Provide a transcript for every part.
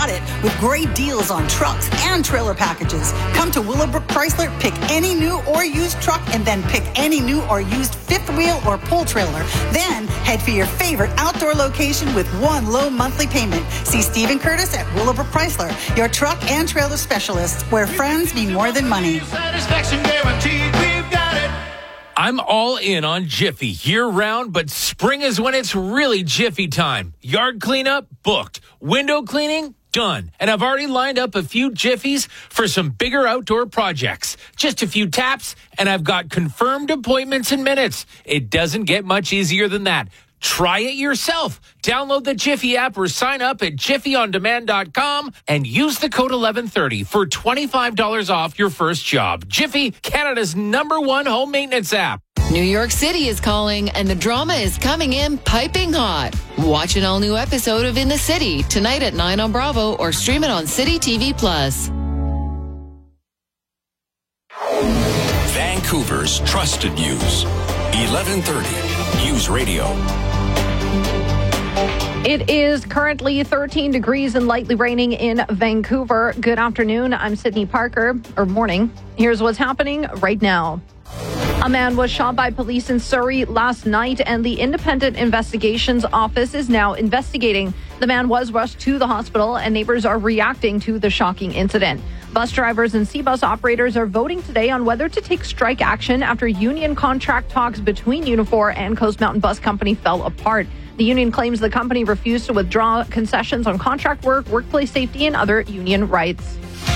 it with great deals on trucks and trailer packages. Come to Willowbrook Chrysler, pick any new or used truck, and then pick any new or used fifth wheel or pull trailer. Then head for your favorite outdoor location with one low monthly payment. See Stephen Curtis at Willowbrook Chrysler, your truck and trailer specialists, where friends mean more than money. Satisfaction guaranteed, we've got it. I'm all in on Jiffy year-round, but spring is when it's really Jiffy time. Yard cleanup? Booked. Window cleaning? Done. And I've already lined up a few Jiffies for some bigger outdoor projects. Just a few taps, and I've got confirmed appointments in minutes. It doesn't get much easier than that. Try it yourself. Download the Jiffy app or sign up at jiffyondemand.com and use the code 1130 for $25 off your first job. Jiffy, Canada's #1 home maintenance app. New York City is calling, and the drama is coming in piping hot. Watch an all-new episode of In the City tonight at 9 on Bravo or stream it on City TV+. Vancouver's trusted news. 1130 News Radio. It is currently 13 degrees and lightly raining in Vancouver. Good afternoon. I'm Sydney Parker. Or morning. Here's what's happening right now. A man was shot by police in Surrey last night, and the Independent Investigations Office is now investigating. The man was rushed to the hospital, and neighbors are reacting to the shocking incident. Bus drivers and C-bus operators are voting today on whether to take strike action after union contract talks between Unifor and Coast Mountain Bus Company fell apart. The union claims the company refused to withdraw concessions on contract work, workplace safety, and other union rights.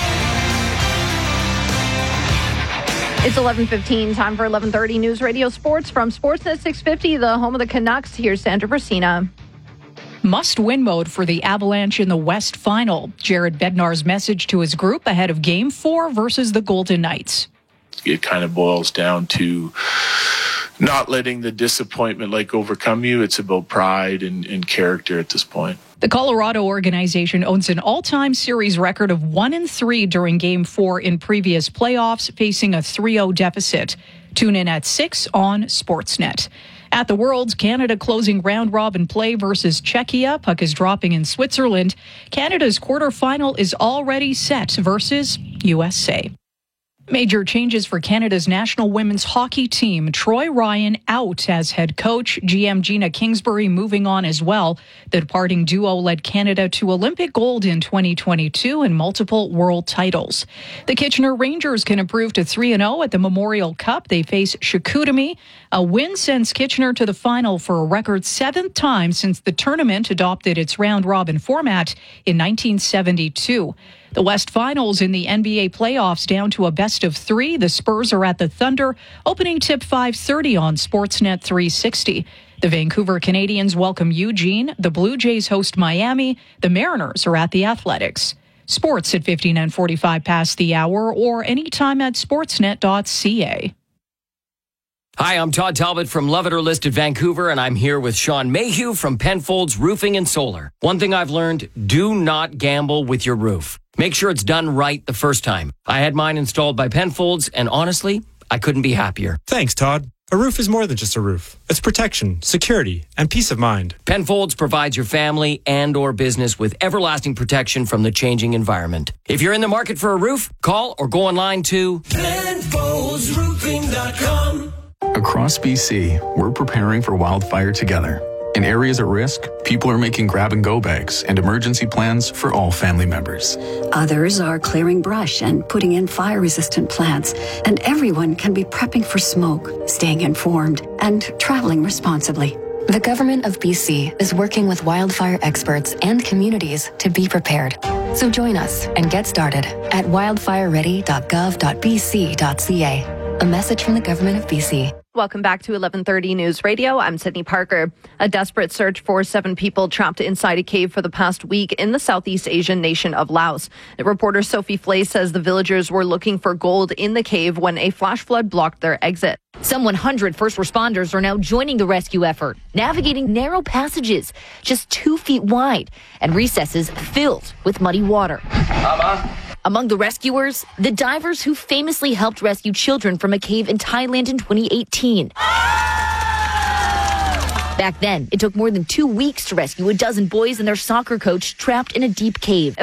It's 11:15, time for 11:30 News Radio Sports from Sportsnet 650, the home of the Canucks. Here's Sandra Brasina. Must-win mode for the Avalanche in the West Final. Jared Bednar's message to his group ahead of Game 4 versus the Golden Knights. It kind of boils down to not letting the disappointment overcome you. It's about pride and character at this point. The Colorado organization owns an all-time series record of 1-3 during Game 4 in previous playoffs, facing a 3-0 deficit. Tune in at 6 on Sportsnet. At the Worlds, Canada closing round-robin play versus Czechia. Puck is dropping in Switzerland. Canada's quarterfinal is already set versus USA. Major changes for Canada's national women's hockey team. Troy Ryan out as head coach. GM Gina Kingsbury moving on as well. The departing duo led Canada to Olympic gold in 2022 and multiple world titles. The Kitchener Rangers can improve to 3-0 at the Memorial Cup. They face Chicoutimi. A win sends Kitchener to the final for a record 7th time since the tournament adopted its round-robin format in 1972. The West Finals in the NBA playoffs down to a best of 3. The Spurs are at the Thunder. Opening tip 5:30 on Sportsnet 360. The Vancouver Canadians welcome Eugene. The Blue Jays host Miami. The Mariners are at the Athletics. Sports at 15 and 45 past the hour or anytime at sportsnet.ca. Hi, I'm Todd Talbot from Love It or List It Vancouver, and I'm here with Sean Mayhew from Penfolds Roofing and Solar. One thing I've learned, do not gamble with your roof. Make sure it's done right the first time. I had mine installed by Penfolds, and honestly, I couldn't be happier. Thanks, Todd. A roof is more than just a roof. It's protection, security, and peace of mind. Penfolds provides your family and or business with everlasting protection from the changing environment. If you're in the market for a roof, call or go online to PenfoldsRoofing.com. Across BC, we're preparing for wildfire together. In areas at risk, people are making grab-and-go bags and emergency plans for all family members. Others are clearing brush and putting in fire-resistant plants. And everyone can be prepping for smoke, staying informed, and traveling responsibly. The Government of BC is working with wildfire experts and communities to be prepared. So join us and get started at wildfireready.gov.bc.ca. A message from the Government of BC. Welcome back to 1130 News Radio. I'm Sydney Parker. A desperate search for 7 people trapped inside a cave for the past week in the Southeast Asian nation of Laos. Reporter Sophie Flay says the villagers were looking for gold in the cave when a flash flood blocked their exit. Some 100 first responders are now joining the rescue effort, navigating narrow passages just 2 feet wide and recesses filled with muddy water. Among the rescuers, the divers who famously helped rescue children from a cave in Thailand in 2018. Back then, it took more than 2 weeks to rescue a dozen boys and their soccer coach trapped in a deep cave.